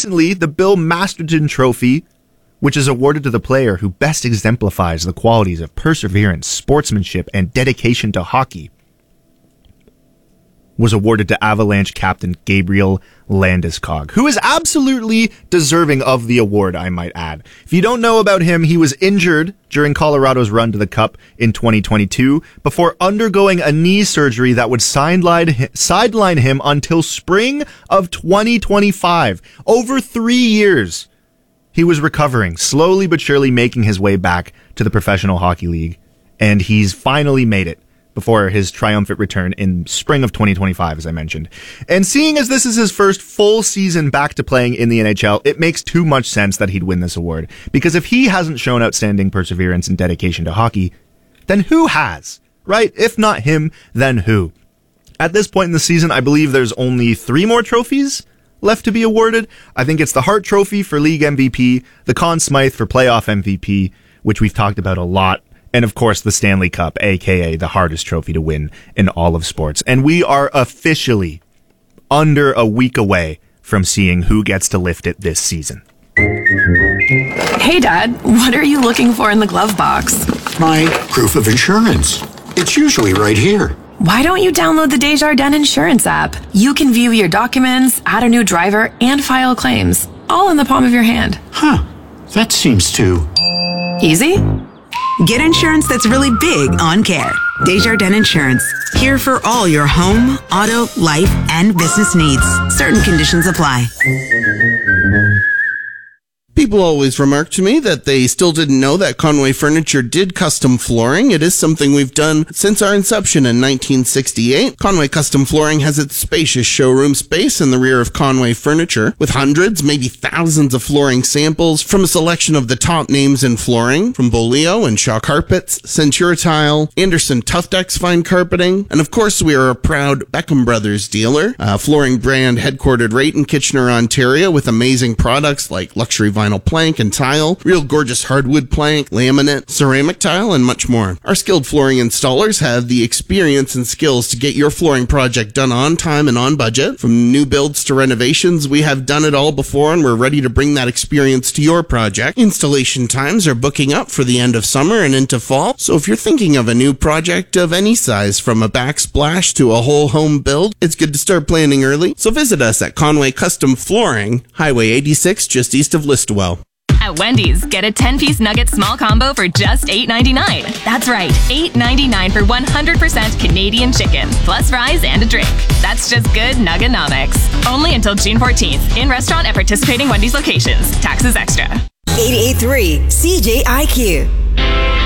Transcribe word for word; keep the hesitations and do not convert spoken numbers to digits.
recently, the Bill Masterton Trophy, which is awarded to the player who best exemplifies the qualities of perseverance, sportsmanship, and dedication to hockey, was awarded to Avalanche captain Gabriel Landeskog, who is absolutely deserving of the award, I might add. If you don't know about him, he was injured during Colorado's run to the Cup in twenty twenty-two before undergoing a knee surgery that would sideline sideline him until spring of twenty twenty-five. Over three years, he was recovering, slowly but surely making his way back to the Professional Hockey League, and he's finally made it before his triumphant return in spring of twenty twenty-five, as I mentioned. And seeing as this is his first full season back to playing in the N H L, it makes too much sense that he'd win this award. Because if he hasn't shown outstanding perseverance and dedication to hockey, then who has? Right? If not him, then who? At this point in the season, I believe there's only three more trophies left to be awarded. I think it's the Hart Trophy for League M V P, the Conn Smythe for Playoff M V P, which we've talked about a lot, and of course the Stanley Cup, aka the hardest trophy to win in all of sports. And we are officially under a week away from seeing who gets to lift it this season. Hey Dad, what are you looking for in the glove box? My proof of insurance. It's usually right here. Why don't you download the Desjardins Insurance app? You can view your documents, add a new driver, and file claims, all in the palm of your hand. Huh, that seems too easy? Get insurance that's really big on care. Desjardins Insurance. Here for all your home, auto, life, and business needs. Certain conditions apply. People always remark to me that they still didn't know that Conway Furniture did custom flooring. It is something we've done since our inception in nineteen sixty-eight. Conway Custom Flooring has its spacious showroom space in the rear of Conway Furniture, with hundreds, maybe thousands of flooring samples from a selection of the top names in flooring, from Bolio and Shaw Carpets, Centura Tile, Anderson Tuftex Fine Carpeting, and of course we are a proud Beckham Brothers dealer, a flooring brand headquartered right in Kitchener, Ontario, with amazing products like luxury vinyl plank and tile, real gorgeous hardwood plank, laminate, ceramic tile, and much more. Our skilled flooring installers have the experience and skills to get your flooring project done on time and on budget. From new builds to renovations, we have done it all before, and we're ready to bring that experience to your project. Installation times are booking up for the end of summer and into fall, so if you're thinking of a new project of any size, from a backsplash to a whole home build, it's good to start planning early. So visit us at Conway Custom Flooring, Highway eighty-six, just east of Listowel. At Wendy's, get a ten-piece nugget small combo for just eight ninety-nine. That's right, eight ninety-nine for one hundred percent Canadian chicken, plus fries and a drink. That's just good Nuggenomics. Only until June fourteenth, in restaurant at participating Wendy's locations. Taxes extra. eight eighty-three C J I Q.